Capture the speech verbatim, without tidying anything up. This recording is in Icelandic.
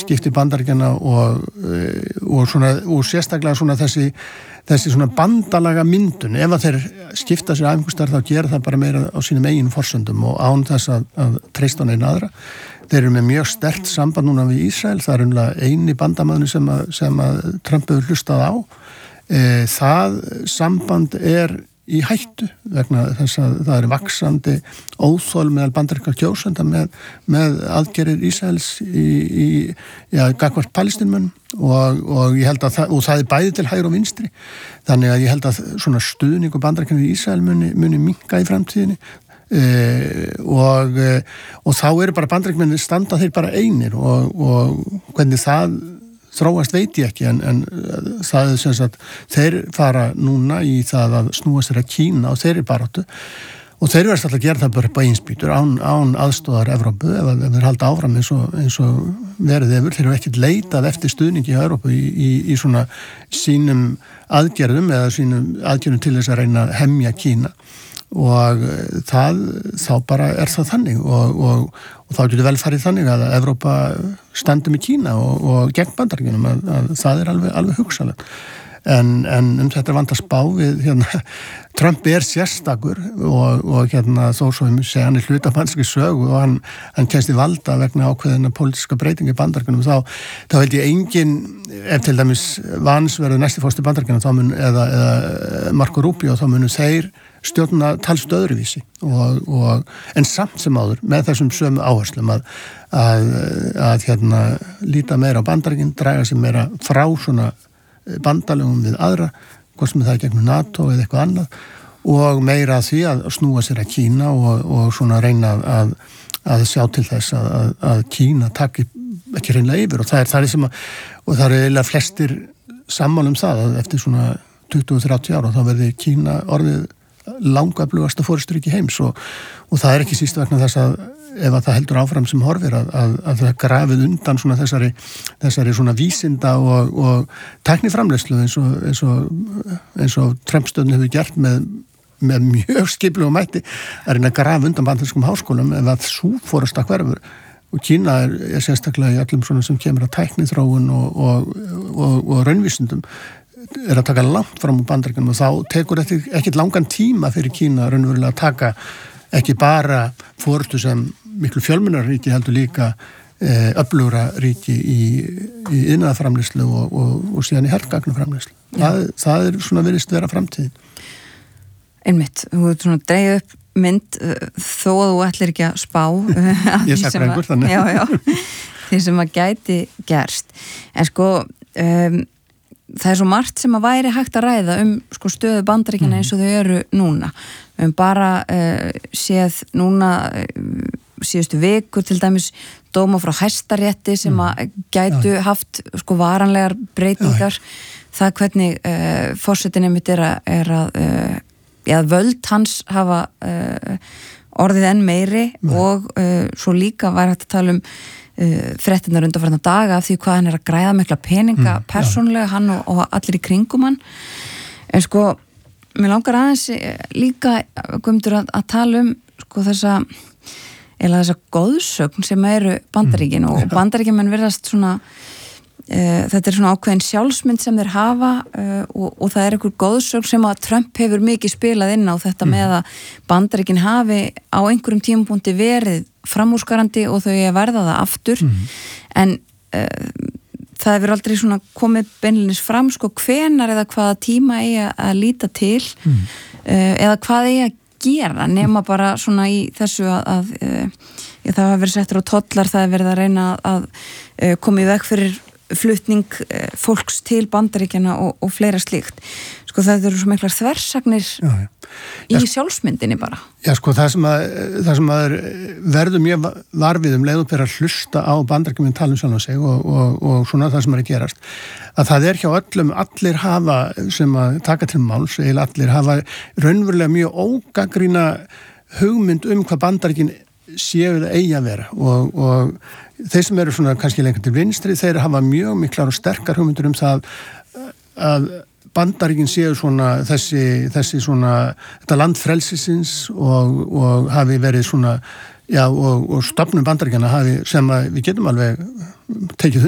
skipti Bandaríkjanna og, og, svona, og sérstaklega svona þessi, þessi svona bandalaga myndun. Ef að þeir skipta sér æfingastar þá gera það bara meira á sínum eigin forsöndum og án þess að, að treysta neina aðra. Þeir eru með mjög sterkt samband núna við Ísrael. Það er umlega eini bandamaðurinn sem að, sem að Trump hefur hlustað á. E, það samband er í hættu vegna þess að það er vaxandi óþol meðal bandarískra kjósenda með, með aðgerðir Ísraels í, í ja, gagnvart Palestínumönnum og, og ég held að það, og það er bæði til hægri og vinstri. Þannig að ég held að svona stuðningur bandaríkjanna við Ísrael muni, muni minnka í framtíðinni e, og, og þá eru bara bandaríkjamenn standa þeir bara einir og, og hvernig það þróast veit ég ekki en, en það er sem sagt þeir fara núna í það að snúa sér að Kína og þeir eru baráttu og þeir verðast alltaf að gera það bara upp á einspýtur án, án aðstóðar Evrópu ef, ef þeir halda áfram eins og, eins og verið yfir. Þeir eru ekkert leitað eftir stuðningi í Evrópu í, í, í svona sínum aðgerðum eða sínum aðgerðum til þess að reyna að hemja Kína og það, þá bara er það þannig og, og, og þá getur vel farið þannig að Evrópa standi með Kína og, og gegn Bandaríkjunum að, að það er alveg, alveg hugsanlegt. En, en um þetta vant að spá við hérna, Trump er sérstakur og, og hérna þó svo við segja hann er hluta bandarískri sögu og hann, hann kemst í valda vegna ákveðina pólitíska breytinga í Bandaríkjunum þá, þá held ég engin ef til dæmis Vance verður næsti fórsti Bandaríkjunum þá mun eða, eða Marco Rubio þá munu þeir stjórna talstöð öðruvísi og, og, en samt sem áður með þessum sömu áherslum að, að, að hérna, líta meira á Bandaríkin, draga sig meira frá svona bandalögum við aðra, hvort sem það er gegnum NATO eða eitthvað annað og meira að því að snúa sér að Kína og, og svona reyna að, að sjá til þess að, að, að Kína taki ekki reynlega yfir og það er það sem að, og það eru eiginlega flestir sammála um það að eftir svona tuttugu til þrjátíu ára þá verði Kína orðið langöflugasta fórystríki heims og, og það er ekki síst vegna þess að ef að það heldur áfram sem horfir að, að, að það grafið undan svona þessari, þessari svona vísinda og, og tækniframleiðslu eins og, eins og, eins og Trump-stöðin hefur gert með, með mjög skipulegu mætti að reyna að grafa undan bandarískum háskólum ef að sú fórasta hverfur og Kína er, er sérstaklega í öllum svona sem kemur að tæknithróun og, og, og, og raunvísindum er að taka langt fram úr Bandaríkjunum og þá tekur þetta ekkert langan tíma fyrir Kína raunverulega að taka ekki bara forystu sem miklu fjölmennaríki heldur líka e, öflugra ríki í, í iðnaðarframleiðslu og, og, og síðan í hergagnaframleiðslu. Það, það er svona virðist vera framtíðin. Einmitt, þú ert svona dreigð upp mynd þó að þú ætlir ekki að spá ég sakra einhver þannig já, já, því sem að gæti gerst en sko um, það er svo margt sem að væri hægt að ræða um sko, stöðu Bandaríkjanna eins og þau eru núna. Við um bara uh, séð núna uh, síðustu vikur til dæmis dóma frá Hæstarétti sem að gætu já. haft sko varanlegar breytingar. Já, já. Það hvernig uh, forsetinn einmitt er að, er að uh, já, völd hans hafa uh, orðið enn meiri já. og uh, svo líka væri hægt að tala um Uh, fréttinnar undanfarna daga af því hvað hann er að græða mikla peninga mm, persónlega ja. hann og, og allir í kringum hann en sko, mér langar aðeins líka Guðmundur að, að tala um sko þessa eða þessa góðsögn sem eru Bandaríkin mm, og ja. Bandaríkjumenn virðast svona uh, þetta er svona ákveðin sjálfsmynd sem þeir hafa uh, og, og það er einhver góðsögn sem að Trump hefur mikið spilað inn á þetta mm. með að Bandaríkin hafi á einhverjum tímapunkti verið framúrskarandi og þau er verða það aftur mm. en uh, það hefur aldrei svona komið beinlinis fram sko hvenar eða hvaða tíma eigi að líta til mm. uh, eða hvað eigi að gera nema bara svona í þessu að, að uh, það hafa verið settur á tollar, það hefur verið að reyna að uh, koma í veg fyrir flutning uh, fólks til Bandaríkjanna og, og fleira slíkt sko það eru svo miklar þversagnir já, já. í já, sjálfsmyndinni bara. Já sko það sem að, það sem að verður mjög varfið um leið og ber að hlusta á Bandaríkjumenn tala um sjálf sig og, og, og svona það sem er að gerast að það er hjá öllum allir hafa sem að taka til máls eða allir hafa raunverulega mjög ógagnrýna hugmynd um hvað Bandaríkin séu það eigi að vera og, og þeir sem eru svona kannski lengur til vinstri þeir hafa mjög miklar og sterkar hugmyndur um það að Bandaríkin séu svona þessi, þessi svona þetta land frelsisins og, og hafi verið svona já og, og stofnum Bandaríkjanna hafi sem að við getum alveg tekið